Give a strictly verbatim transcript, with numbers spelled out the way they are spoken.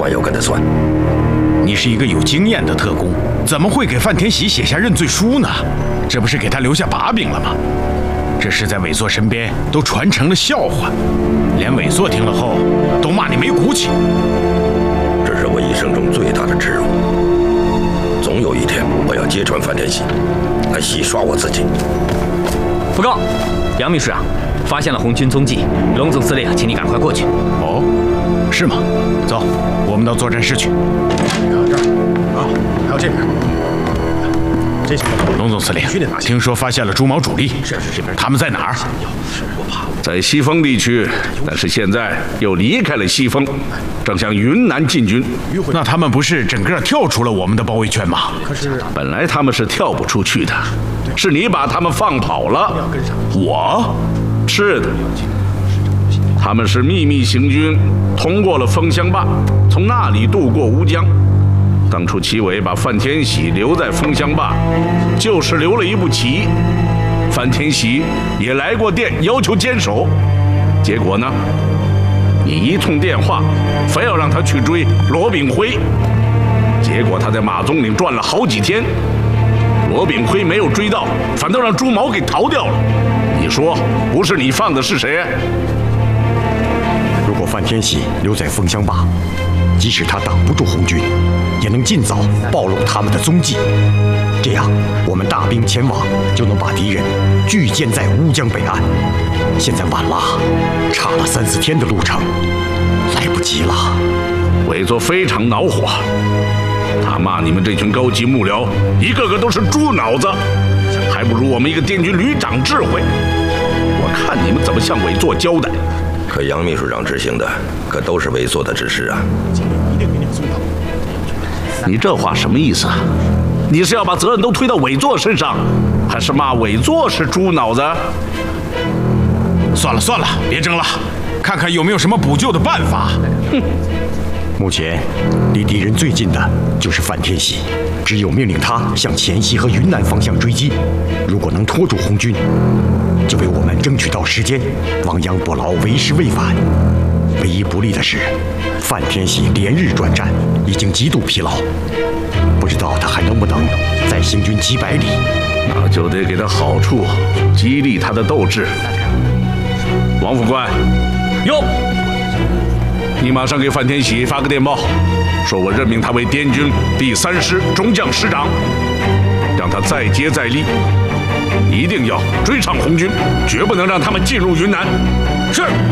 晚要跟他算。 你是一个有经验的特工，怎么会给范天喜写下认罪书呢？这不是给他留下把柄了吗？这事在伟作身边都传成了笑话，连伟作听了后都骂你没骨气。 这是我一生中最大的耻辱。总有一天，我要揭穿范天喜，来洗刷我自己。 报告，杨秘书长，发现了红军踪迹，龙总司令，请你赶快过去。 哦，是吗？走，我们到作战室去。看这儿啊，还有这边。这些龙总司令，听说发现了猪毛主力，他们在哪儿？ 在西丰地区，但是现在又离开了西丰，正向云南进军。 那他们不是整个跳出了我们的包围圈吗？ 可是本来他们是跳不出去的，是你把他们放跑了。 我？ 是的，他们是秘密行军，通过了枫香坝，从那里渡过乌江。当初齐伟把范天喜留在枫香坝，就是留了一步棋。范天喜也来过电，要求坚守。结果呢？你一通电话，非要让他去追罗炳辉。结果他在马宗岭转了好几天，罗炳辉没有追到，反倒让朱毛给逃掉了。你说，不是你放的是谁？ 如果范天喜留在枫香坝，即使他挡不住红军，也能尽早暴露他们的踪迹。这样，我们大兵前往，就能把敌人聚歼在乌江北岸。现在晚了，差了三四天的路程，来不及了。 伟作非常恼火，他骂你们这群高级幕僚，一个个都是猪脑子，还不如我们一个滇军旅长智慧。我看你们怎么向伟作交代。 可杨秘书长执行的可都是伟作的指示啊！ 你这话什么意思啊？你是要把责任都推到伟作身上，还是骂伟作是猪脑子？ 算了算了，别争了，看看有没有什么补救的办法。 哼，目前离敌人最近的就是范天喜，只有命令他向黔西和云南方向追击。如果能拖住红军，就为我们争取到时间，亡羊补牢，为时未晚。唯一不利的是，范天喜连日转战，已经极度疲劳，不知道他还能不能再行军几百里。 那就得给他好处，激励他的斗志。王副官，哟，你马上给范天喜发个电报，说我任命他为滇军第三师中将师长，让他再接再厉，一定要追上红军，绝不能让他们进入云南。是。